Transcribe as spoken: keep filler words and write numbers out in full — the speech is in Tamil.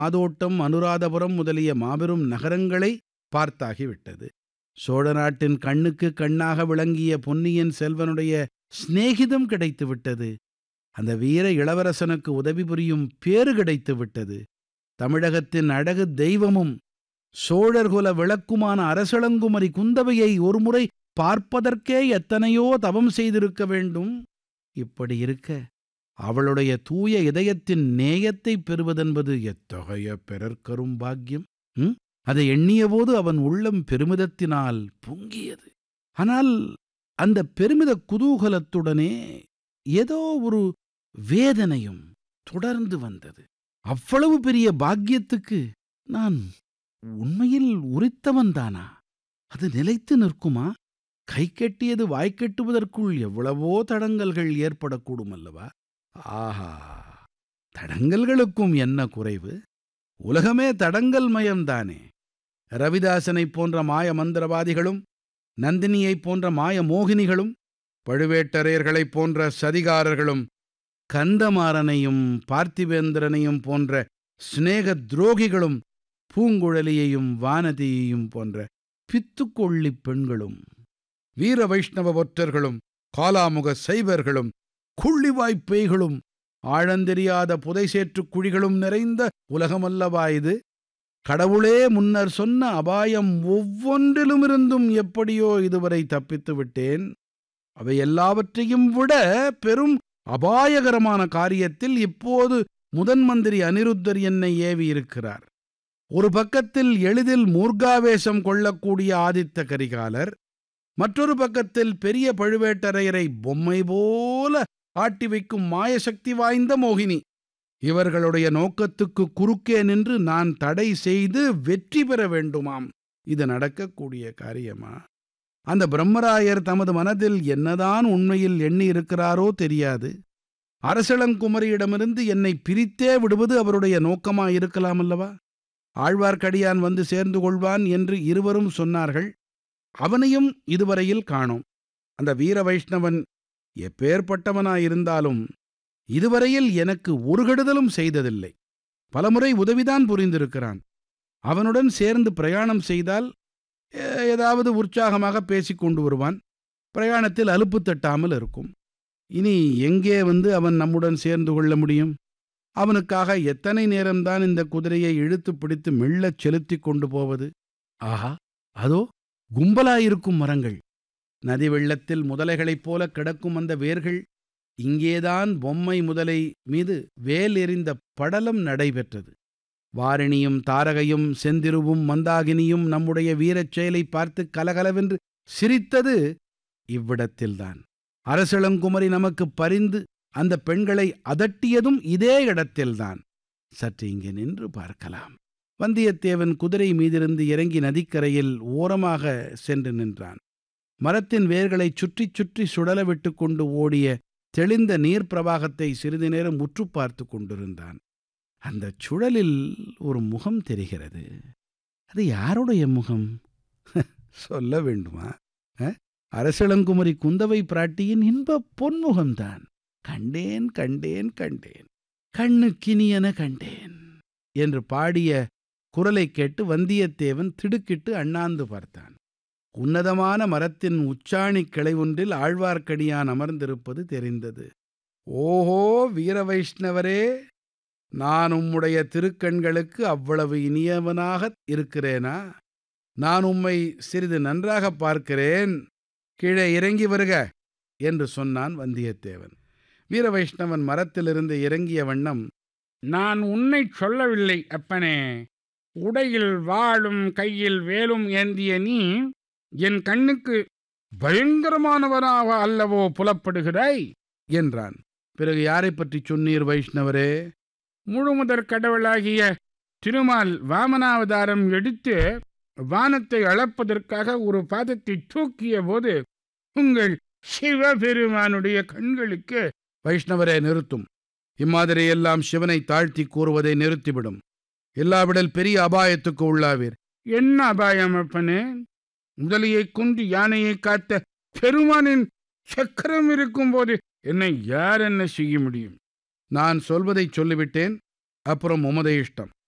மாதோட்டம், அனுராதபுரம் முதலிய மாபெரும் நகரங்களை பார்த்தாகிவிட்டது. சோழ நாட்டின் கண்ணுக்கு கண்ணாக விளங்கிய பொன்னியின் செல்வனுடைய சிநேகிதம் கிடைத்து விட்டது. அந்த வீர இளவரசனுக்கு உதவி புரியும் பேறு கிடைத்து விட்டது. தமிழகத்தின் அழகு தெய்வமும் சோழர்குல விளக்குமான அரசளங்குமரி குந்தவையை ஒருமுறை பார்ப்பதற்கே எத்தனையோ தவம் செய்திருக்க வேண்டும். இப்படி இருக்க அவளுடைய தூய இதயத்தின் நேயத்தை பெறுவதென்பது எத்தகைய பிறர்க்கரும் பாக்கியம்! ம்? அதை எண்ணியபோது அவன் உள்ளம் பெருமிதத்தினால் பொங்கியது. ஆனால் அந்த பெருமித குதூகலத்துடனே ஏதோ ஒரு வேதனையும் தொடர்ந்து வந்தது. அவ்வளவு பெரிய பாக்கியத்துக்கு நான் உண்மையில் உரித்தவன்தானா? அது நிலைத்து நிற்குமா? கை கெட்டியது வாய்க்கெட்டுவதற்குள் எவ்வளவோ தடங்கல்கள் ஏற்படக்கூடும் அல்லவா? ஆஹா, தடங்கல்களுக்கும் என்ன குறைவு? உலகமே தடங்கல் மயம்தானே. ரவிதாசனைப் போன்ற மாய மந்திரவாதிகளும், நந்தினியைப் போன்ற மாய மோகினிகளும், பழுவேட்டரையர்களைப் போன்ற சதிகாரர்களும், கந்தமாறனையும் பார்த்திவேந்திரனையும் போன்ற சிநேக துரோகிகளும், பூங்குழலியையும் வானதியையும் போன்ற பித்துக்கொள்ளிப் பெண்களும், வீர வைஷ்ணவ ஒற்றர்களும், காலாமுக சைவர்களும், குள்ளிவாய்ப் பேய்களும், ஆழந்தெரியாத புதைசேற்றுக் குழிகளும் நிறைந்த உலகமல்லவா இது? கடவுளே முன்னர் சொன்ன அபாயம் ஒவ்வொன்றிலுமிருந்தும் எப்படியோ இதுவரை தப்பித்து விட்டேன். அவை எல்லாவற்றையும் விட பெரும் அபாயகரமான காரியத்தில் இப்போது முதன் மந்திரி அனிருத்தர் என்னை ஏவி இருக்கிறார். ஒரு பக்கத்தில் எளிதில் மூர்காவேசம் கொள்ளக்கூடிய ஆதித்த கரிகாலர், மற்றொரு பக்கத்தில் பெரிய பழுவேட்டரையரை பொம்மை போல ஆட்டி வைக்கும் மாயசக்தி வாய்ந்த மோகினி. இவர்களுடைய நோக்கத்துக்கு குறுக்கே நின்று நான் தடை செய்து வெற்றி பெற வேண்டுமாம். இது நடக்கக்கூடிய காரியமா? அந்த பிரம்மராயர் தமது மனதில் என்னதான் உண்மையில் எண்ணி இருக்கிறாரோ தெரியாது. அரசளங்குமரியிடமிருந்து என்னை பிரித்தே விடுவது அவருடைய நோக்கமாயிருக்கலாம் அல்லவா? ஆழ்வார்க்கடியான் வந்து சேர்ந்து கொள்வான் என்று இருவரும் சொன்னார்கள். அவனையும் இதுவரையில் காணோம். அந்த வீர வைஷ்ணவன் எப்பேற்பட்டவனாயிருந்தாலும் இதுவரையில் எனக்கு ஒரு கெடுதலும் செய்ததில்லை. பலமுறை உதவிதான் புரிந்திருக்கிறான். அவனுடன் சேர்ந்து பிரயாணம் செய்தால் ஏதாவது உற்சாகமாக பேசிக் கொண்டு வருவான். பிரயாணத்தில் அலுப்பு தட்டாமல் இருக்கும். இனி எங்கே வந்து அவன் நம்முடன் சேர்ந்து கொள்ள முடியும்? அவனுக்காக எத்தனை நேரம்தான் இந்த குதிரையை இழுத்து பிடித்து மெல்லச் செலுத்தி கொண்டு போவது? ஆஹா, அதோ கும்பலாயிருக்கும் மரங்கள், நதி வெள்ளத்தில் முதலைகளைப் போல கிடக்கும் அந்த வேர்கள், இங்கேதான் பொம்மை முதலை மீது வேல் எறிந்த படலம் நடைபெற்றது. வாரிணியும் தாரகையும் செந்திருவும் மந்தாகினியும் நம்முடைய வீரச் செயலை பார்த்து கலகலவென்று சிரித்தது இவ்விடத்தில்தான். அரசளங்குமரி நமக்கு பரிந்து அந்த பெண்களை அதட்டியதும் இதே இடத்தில்தான். சற்று இங்கே நின்று பார்க்கலாம். வந்தியத்தேவன் குதிரை மீதிருந்து இறங்கி நதிக்கரையில் ஓரமாக சென்று நின்றான். மரத்தின் வேர்களை சுற்றி சுற்றி சுழல விட்டு கொண்டு ஓடிய தெளிந்த நீர் பிரவாகத்தை சிறிது நேரம் உற்று பார்த்து கொண்டிருந்தான். அந்த சுழலில் ஒரு முகம் தெரிகிறது. அது யாருடைய முகம்? சொல்ல வேண்டுமா? அரசளங்குமரி குந்தவை பிராட்டியின் இன்ப பொன்முகம்தான். கண்டேன் கண்டேன் கண்டேன் கண்ணுக்கினியன கண்டேன் என்று பாடிய குரலை கேட்டு வந்தியத்தேவன் திடுக்கிட்டு அண்ணாந்து பார்த்தான். உன்னதமான மரத்தின் உச்சாணி கிளை ஒன்றில் ஆழ்வார்க்கடியான் அமர்ந்திருப்பது தெரிந்தது. ஓஹோ, வீர வைஷ்ணவரே, நான் உம்முடைய திருக்கண்களுக்கு அவ்வளவு இனியவனாக இருக்கிறேனா? நான் உம்மை சிறிது நன்றாக பார்க்கிறேன். கீழே இறங்கி வருக என்று சொன்னான் வந்தியத்தேவன். வீர வைஷ்ணவன் மரத்திலிருந்து இறங்கிய வண்ணம், நான் உன்னை சொல்லவில்லை அப்பனே. உடையில் வாளும் கையில் வேலும் ஏந்திய நீ என் கண்ணுக்கு பயங்கரமானவனாக அல்லவோ புலப்படுகிறாய் என்றான். பிறகு யாரை பற்றி சொன்னீர் வைஷ்ணவரே? முழுமுதற் கடவுளாகிய திருமால் வாமனாவதாரம் எடுத்து வானத்தை அளப்பதற்காக ஒரு பாதத்தை தூக்கிய போது உங்கள் சிவபெருமானுடைய கண்களுக்கு... வைஷ்ணவரே, நிறுத்தும். இம்மாதிரியெல்லாம் சிவனை தாழ்த்தி கூறுவதை நிறுத்திவிடும். எல்லாவிடல் பெரிய அபாயத்துக்கு உள்ளாவீர். என்ன அபாயம் அப்பனே? முதலையை கொண்டு யானையை காத்த பெருமானின் சக்கரம் இருக்கும் போது என்னை யார் என்ன செய்ய முடியும்? நான் சொல்வதை சொல்லிவிட்டேன். அப்புறம் உமது இஷ்டம்.